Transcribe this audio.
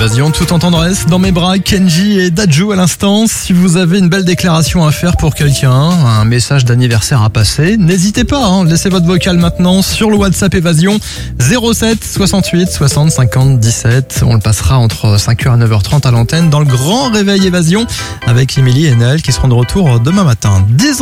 Évasion tout en tendresse. Dans mes bras, Kenji et Dadju à l'instant. Si vous avez une belle déclaration à faire pour quelqu'un, un message d'anniversaire à passer, n'hésitez pas, laissez votre vocal maintenant sur le WhatsApp Évasion 07 68 60 50 17. On le passera entre 5h et 9h30 à l'antenne dans le grand réveil Évasion avec Émilie et Naël qui seront de retour demain matin.